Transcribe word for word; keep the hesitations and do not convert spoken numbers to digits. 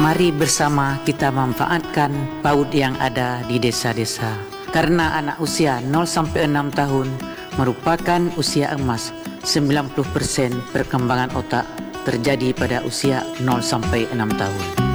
Mari bersama kita manfaatkan PAUD yang ada di desa-desa. Karena anak usia nol sampai enam tahun merupakan usia emas. sembilan puluh persen perkembangan otak terjadi pada usia nol sampai enam tahun.